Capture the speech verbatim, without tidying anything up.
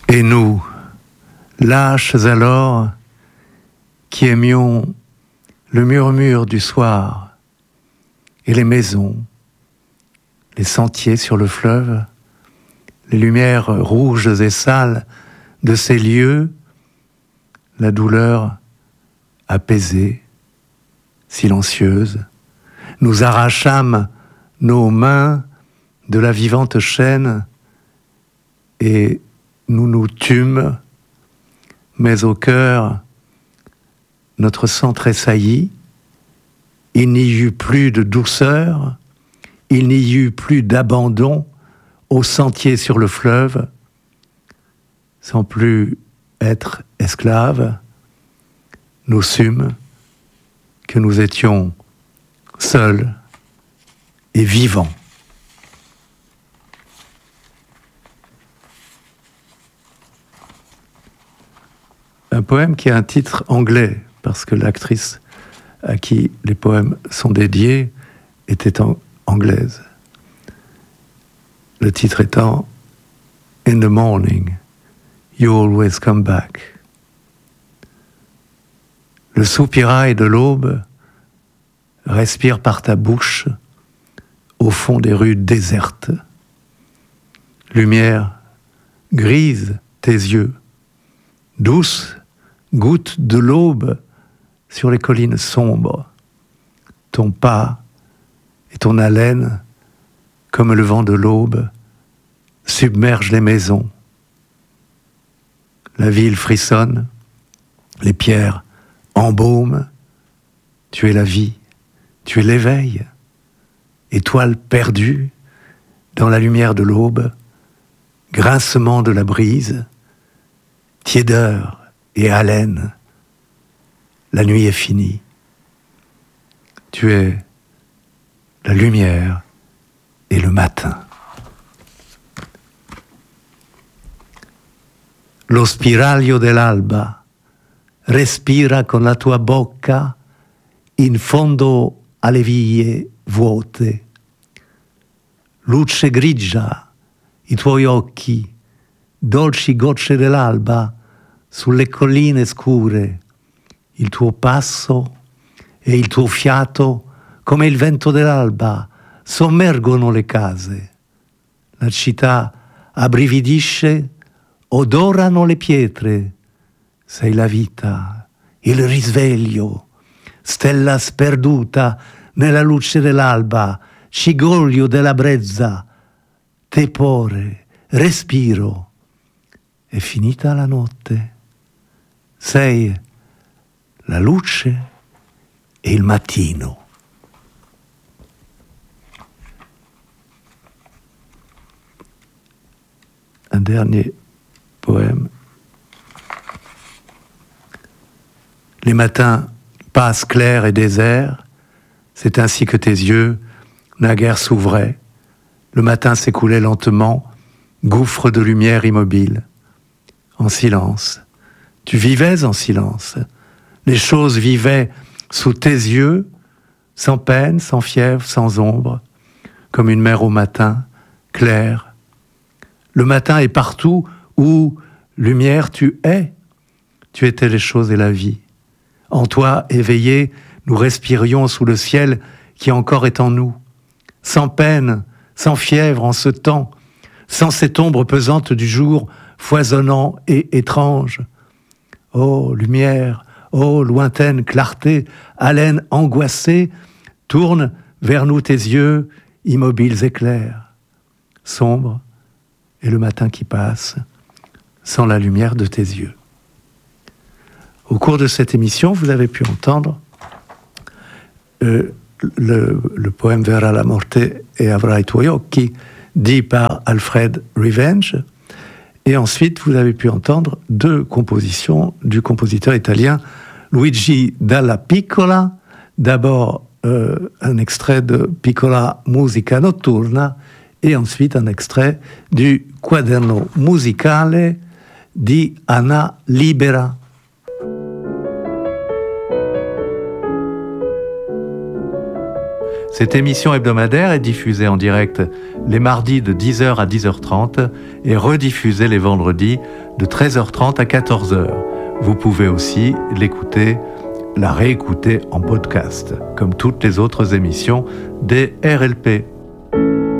Et nous, lâches alors, qui aimions le murmure du soir et les maisons, les sentiers sur le fleuve, les lumières rouges et sales de ces lieux, la douleur apaisée, silencieuse, nous arrachâmes nos mains de la vivante chaîne et nous nous tûmes, mais au cœur, notre sang tressaillit, il n'y eut plus de douceur, il n'y eut plus d'abandon au sentier sur le fleuve, sans plus être esclaves, nous sûmes que nous étions seuls et vivants. Un poème qui a un titre anglais, parce que l'actrice à qui les poèmes sont dédiés était en- anglaise. Le titre étant « In the morning, you always come back ». Le soupirail de l'aube respire par ta bouche au fond des rues désertes. Lumière grise tes yeux, douce goutte de l'aube sur les collines sombres. Ton pas et ton haleine, comme le vent de l'aube, submergent les maisons. La ville frissonne, les pierres embaument. Tu es la vie, tu es l'éveil, étoile perdue dans la lumière de l'aube, grincement de la brise, tiédeur et haleine. La nuit est finie. Tu es la lumière et le matin. Lo spiraglio dell'alba respira con la tua bocca in fondo alle vie vuote. Luce grigia, i tuoi occhi, dolci gocce dell'alba sulle colline scure, il tuo passo e il tuo fiato come il vento dell'alba sommergono le case. La città abbrividisce, odorano le pietre. Sei la vita, il risveglio, stella sperduta nella luce dell'alba, cigoglio della brezza, tepore, respiro. È finita la notte. Sei la luce e il mattino. Un dernier poème. Les matins passent clairs et déserts, c'est ainsi que tes yeux naguère s'ouvraient. Le matin s'écoulait lentement, gouffre de lumière immobile. En silence, tu vivais en silence. Les choses vivaient sous tes yeux, sans peine, sans fièvre, sans ombre, comme une mer au matin, claire. Le matin est partout où, lumière, tu es. Tu étais les choses et la vie. En toi, éveillés, nous respirions sous le ciel qui encore est en nous. Sans peine, sans fièvre en ce temps, sans cette ombre pesante du jour, foisonnant et étrange. Ô lumière, ô lointaine clarté, haleine angoissée, tourne vers nous tes yeux, immobiles et clairs. Sombre est le matin qui passe, sans la lumière de tes yeux. Au cours de cette émission, vous avez pu entendre euh, le, le poème Vera la morte e avrai i tuoi occhi, dit par Alfred Revenge. Et ensuite, vous avez pu entendre deux compositions du compositeur italien Luigi Dalla Piccola. D'abord, euh, un extrait de Piccola Musica Notturna et ensuite un extrait du Quaderno Musicale di Anna Libera. Cette émission hebdomadaire est diffusée en direct les mardis de dix heures à dix heures trente et rediffusée les vendredis de treize heures trente à quatorze heures. Vous pouvez aussi l'écouter, la réécouter en podcast, comme toutes les autres émissions des R L P.